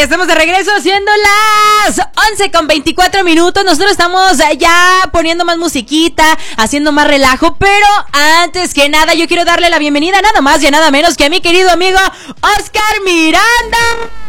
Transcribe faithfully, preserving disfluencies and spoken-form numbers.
estamos de regreso siendo las once con veinticuatro minutos. Nosotros estamos ya poniendo más musiquita, haciendo más relajo, pero antes que nada yo quiero darle la bienvenida nada más y nada menos que a mi querido amigo Oscar Miranda.